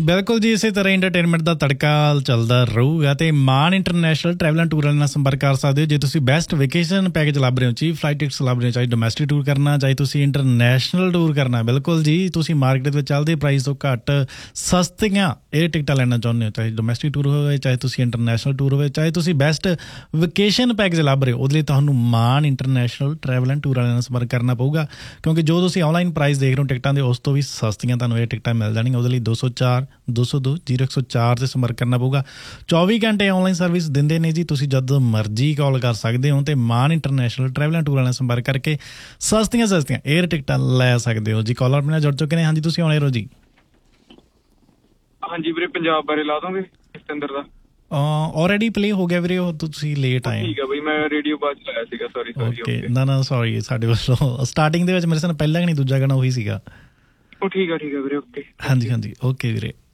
ਬਿਲਕੁਲ ਜੀ, ਇਸੇ ਤਰ੍ਹਾਂ ਇੰਟਰਟੇਨਮੈਂਟ ਦਾ ਤੜਕਾ ਚੱਲਦਾ ਰਹੂਗਾ ਅਤੇ ਮਾਨ ਇੰਟਰਨੈਸ਼ਨਲ ਟਰੈਵਲ ਐਂਡ ਟੂਰ ਨਾਲ ਸੰਪਰਕ ਕਰ ਸਕਦੇ ਹੋ ਜੇ ਤੁਸੀਂ ਬੈਸਟ ਵੇਕੇਸ਼ਨ ਪੈਕੇਜ ਲੱਭ ਰਹੇ ਹੋ, ਚੀਪ ਫਲਾਈਟ ਟਿਕਟਸ ਲੱਭ ਰਹੇ ਹੋ, ਚਾਹੇ ਡੋਮੈਸਟਿਕ ਟੂਰ ਕਰਨਾ, ਚਾਹੇ ਤੁਸੀਂ ਇੰਟਰਨੈਸ਼ਨਲ ਟੂਰ ਕਰਨਾ। ਬਿਲਕੁਲ ਜੀ, ਤੁਸੀਂ ਮਾਰਕੀਟ ਵਿੱਚ ਚੱਲਦੇ ਪ੍ਰਾਈਸ ਤੋਂ ਘੱਟ ਸਸਤੀਆਂ ਇਹ ਟਿਕਟਾਂ ਲੈਣਾ ਚਾਹੁੰਦੇ ਹੋ, ਚਾਹੇ ਡੋਮੈਸਟਿਕ ਟੂਰ ਹੋਵੇ, ਚਾਹੇ ਤੁਸੀਂ ਇੰਟਰਨੈਸ਼ਨਲ ਟੂਰ ਹੋਵੇ, ਚਾਹੇ ਤੁਸੀਂ ਬੈਸਟ ਵੇਕੇਸ਼ਨ ਪੈਕੇਜ ਲੱਭ ਰਹੇ ਹੋ, ਉਹਦੇ ਲਈ ਤੁਹਾਨੂੰ ਮਾਨ ਇੰਟਰਨੈਸ਼ਨਲ ਟਰੈਵਲ ਐਂਡ ਟੂਰ ਵਾਲਿਆਂ ਨਾਲ ਸੰਪਰਕ ਕਰਨਾ ਪਊਗਾ, ਕਿਉਂਕਿ ਜੋ ਤੁਸੀਂ ਆਨਲਾਈਨ ਪ੍ਰਾਈਸ ਦੇਖ ਰਹੇ ਹੋ ਟਿਕਟਾਂ ਦੇ ਉਸ ਤੋਂ ਵੀ ਸਸਤੀਆਂ ਤੁਹਾਨੂੰ ਇਹ ਟਿਕਟਾਂ ਮਿਲ ਜਾਣਗੀਆਂ। ਉਹਦੇ ਲਈ 204-202-0104 'ਤੇ ਸੰਪਰਕ ਕਰਨਾ ਪਊਗਾ। 24 ਘੰਟੇ ਆਨਲਾਈਨ ਸਰਵਿਸ ਦਿੰਦੇ ਨੇ ਜੀ, ਤੁਸੀਂ ਜਦ ਮਰਜ਼ੀ ਕਾਲ ਕਰ ਸਕਦੇ ਹੋ ਅਤੇ ਮਾਨ ਇੰਟਰਨੈਸ਼ਨਲ ਟਰੈਵਲ ਐਂਡ ਟੂਰ ਵਾਲਿਆਂ ਨਾਲ ਸੰਪਰਕ ਕਰਕੇ ਸਸਤੀਆਂ ਏਅਰ ਟਿਕਟਾਂ ਲੈ ਸਕਦੇ ਹੋ ਜੀ। ਕਾਲਰ ਆਪਣੇ ਨਾਲ ਜੁੜ ਚੁੱਕੇ ਨੇ। ਹਾਂਜੀ, ਤੁਸੀਂ ਆਉਣੇ ਰਹੋ ਜੀ। ਹਾਂਜੀ ਵੀਰੇ, ਪੰਜਾਬ ਬਾਰੇ ਲਾ ਦੋਗੇ ਸਤਿੰਦਰ ਦਾ? ਆਲਰੇਡੀ ਪਲੇ ਹੋ ਗਿਆ ਵੀਰੇ, ਉਹ ਤੁਸੀਂ ਲੇਟ ਆਏ। ਠੀਕ ਹੈ ਬਈ, ਮੈਂ ਰੇਡੀਓ ਬਾਅਦ ਚ ਲਾਇਆ ਸੀਗਾ, ਸੌਰੀ। ਓਕੇ, ਨਾ ਸੌਰੀ, ਸਾਡੇ ਵੱਲੋਂ ਸਟਾਰਟਿੰਗ ਦੇ ਵਿੱਚ ਮੇਰੇ ਸਾਹਮਣੇ ਪਹਿਲਾ ਕਿ ਨਹੀਂ ਦੂਜਾ ਗਾਣਾ ਉਹੀ ਸੀਗਾ। ਉਹ ਠੀਕ ਆ ਵੀਰੇ, ਓਕੇ। ਹਾਂਜੀ ਓਕੇ ਵੀਰੇ।